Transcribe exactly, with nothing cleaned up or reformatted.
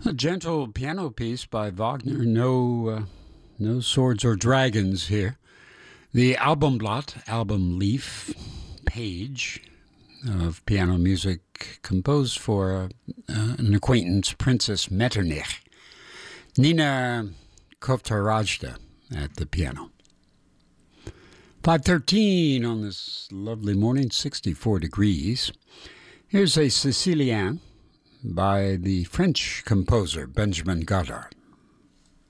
A gentle piano piece by Wagner. No, uh, no swords or dragons here. The Albumblatt, album leaf, page of piano music composed for uh, uh, an acquaintance, Princess Metternich. Nina Kovtarajda at the piano. five thirteen on this lovely morning, sixty-four degrees. Here's a Sicilienne by the French composer Benjamin Godard.